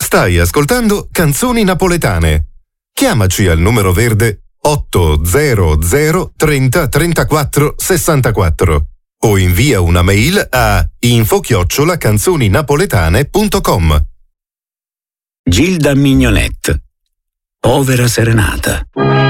Stai ascoltando Canzoni Napoletane. Chiamaci al numero verde 800 30 34 64 o invia una mail a info@canzoninapoletane.com. Gilda Mignonette. Povera Serenata.